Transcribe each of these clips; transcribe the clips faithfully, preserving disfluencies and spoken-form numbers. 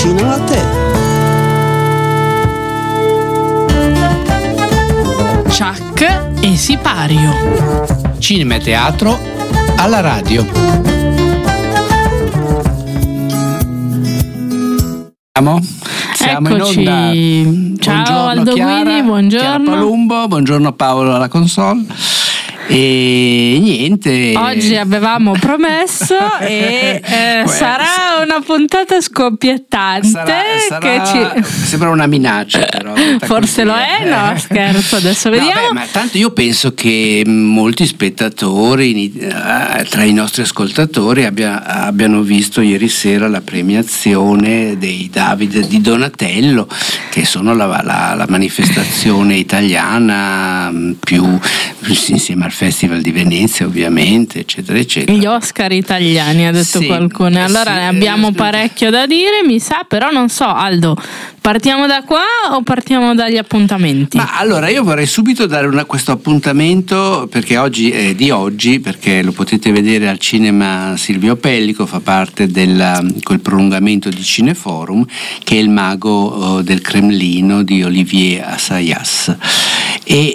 vicino a te. Chuck e Sipario. Cinema e teatro alla radio. Siamo, siamo Eccoci. in onda. Ciao Buongiorno, Aldo Chiara, Guidi, buongiorno. Chiara Palumbo, buongiorno Paolo alla console. E niente. Oggi avevamo promesso e eh, sarà una puntata scoppiettante. Sarà, sarà, che ci... Sembra una minaccia, però. Forse così, lo è, eh. no? Scherzo, adesso vediamo. No, beh, ma tanto io penso che molti spettatori eh, tra i nostri ascoltatori abbia, abbiano visto ieri sera la premiazione dei David di Donatello, che sono la, la, la manifestazione italiana più, insieme al Festival di Venezia ovviamente, eccetera eccetera. Gli Oscar italiani, ha detto sì, qualcuno. Allora sì, ne abbiamo eh, parecchio da dire, mi sa, però non so, Aldo, partiamo da qua o partiamo dagli appuntamenti? Ma allora io vorrei subito dare una, questo appuntamento, perché oggi è di oggi, perché lo potete vedere al cinema Silvio Pellico, fa parte del quel prolungamento di Cineforum, che è Il mago del Cremlino di Olivier Assayas. E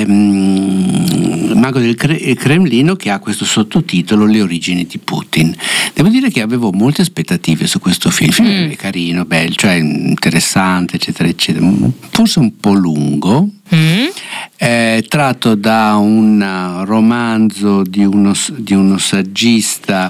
ehm, Il mago del Cremlino, che ha questo sottotitolo Le origini di Putin. Devo dire che avevo molte aspettative su questo film. Il film mm. è carino, bello, cioè interessante, eccetera eccetera, forse un po' lungo. Mm. È tratto da un romanzo di uno, di uno saggista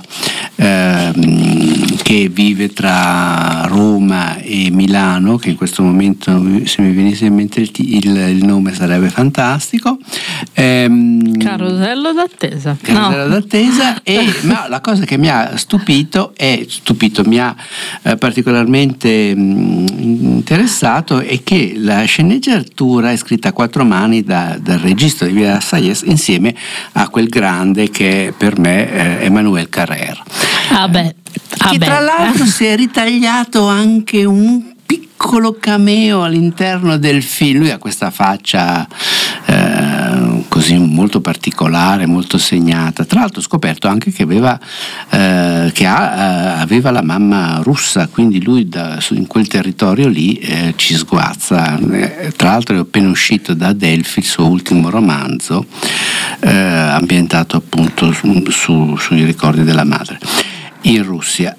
ehm, che vive tra Roma e Milano, che in questo momento, se mi venisse in mente il, il, il nome sarebbe fantastico. ehm, Carosello d'attesa Carosello no. d'attesa e, ma la cosa che mi ha stupito è stupito mi ha eh, particolarmente mh, interessato è che la sceneggiatura è scritta a quattro mani da, dal regista di Assayas insieme a quel grande che è per me eh, Emmanuel Carrère, ah beh, ah che beh. tra l'altro si è ritagliato anche un piccolo cameo all'interno del film. Lui ha questa faccia eh, così molto particolare, molto segnata. Tra l'altro ho scoperto anche che aveva eh, che ha, eh, aveva la mamma russa, quindi lui da, su, in quel territorio lì eh, ci sguazza. Eh, tra l'altro è appena uscito da Adelphi il suo ultimo romanzo eh, ambientato appunto su, su, sui ricordi della madre in Russia.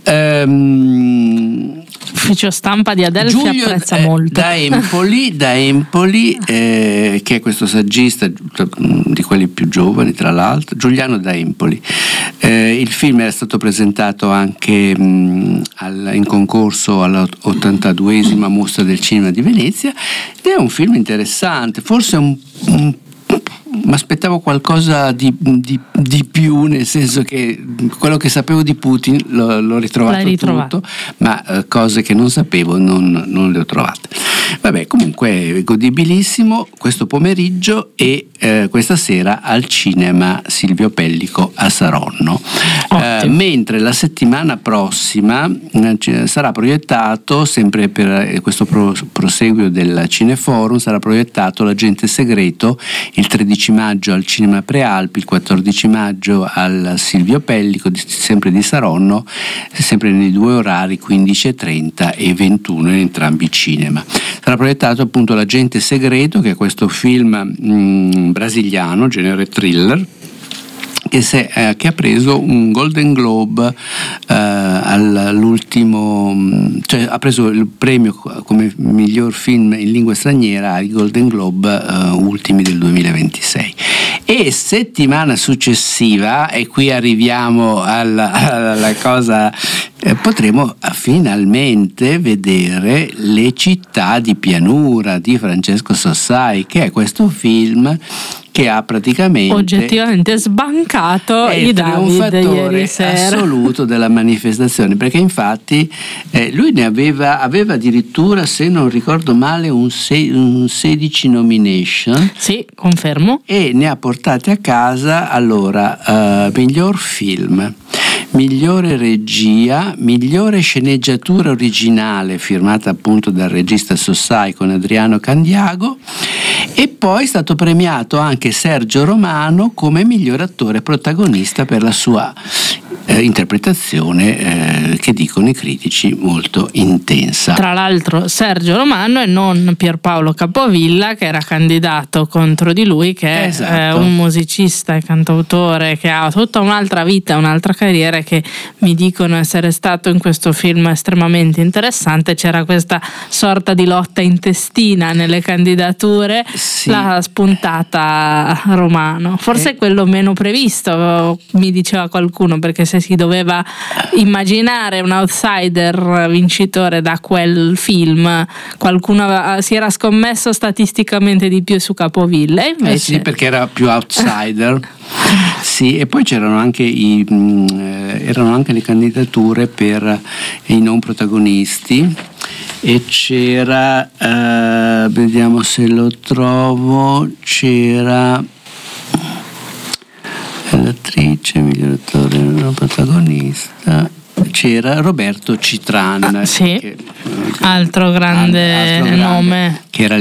Um, Ufficio stampa di Adelphi Giulio, apprezza eh, molto. Da Empoli, da Empoli eh, che è questo saggista di quelli più giovani, tra l'altro, Giuliano da Empoli. Eh, il film era stato presentato anche mh, al, in concorso all'ottantaduesima Mostra del Cinema di Venezia ed è un film interessante, forse un, un mi aspettavo qualcosa di, di, di più, nel senso che quello che sapevo di Putin l'ho, l'ho ritrovato tutto, ma eh, cose che non sapevo non, non le ho trovate. Vabbè, comunque è godibilissimo questo pomeriggio e eh, questa sera al cinema Silvio Pellico a Saronno, eh, mentre la settimana prossima eh, sarà proiettato, sempre per questo pro, proseguio del Cineforum, sarà proiettato L'agente segreto il tredici maggio al Cinema Prealpi, il quattordici maggio al Silvio Pellico, di, sempre di Saronno, sempre nei due orari quindici e trenta e ventuno in entrambi i cinema. Sarà proiettato appunto L'agente segreto, che è questo film mh, brasiliano, genere thriller, che, se, eh, che ha preso un Golden Globe eh, all'ultimo, cioè ha preso il premio come miglior film in lingua straniera ai Golden Globe eh, ultimi del duemilaventisei. E settimana successiva, e qui arriviamo alla, alla cosa, eh, potremo finalmente vedere Le città di pianura di Francesco Sossai, che è questo film che ha praticamente oggettivamente sbancato i David ieri sera, assoluto della manifestazione, perché infatti eh, lui ne aveva, aveva addirittura, se non ricordo male, un, se, un sedici nomination. Sì, confermo. E ne ha portate a casa allora uh, miglior film, migliore regia, migliore sceneggiatura originale firmata appunto dal regista Sossai con Adriano Candiago, e poi è stato premiato anche Sergio Romano come miglior attore protagonista per la sua eh, interpretazione eh, che dicono i critici molto intensa. Tra l'altro Sergio Romano e non Pierpaolo Capovilla, che era candidato contro di lui, che è Esatto. eh, un musicista e cantautore che ha tutta un'altra vita, un'altra carriera, che mi dicono essere stato in questo film estremamente interessante. C'era questa sorta di lotta intestina nelle candidature, Sì. l'ha spuntata Romano, forse Eh. è quello meno previsto, mi diceva qualcuno, perché se si doveva immaginare un outsider vincitore da quel film, qualcuno aveva, si era scommesso statisticamente di più su Capovilla, e invece Eh sì, perché era più outsider. Sì, e poi c'erano anche i, mh, eh, erano anche le candidature per i non protagonisti, e c'era, eh, vediamo se lo trovo, c'era l'attrice, miglior attore non protagonista, c'era Roberto Citran, Ah, sì. che, altro grande altro grande, nome, che era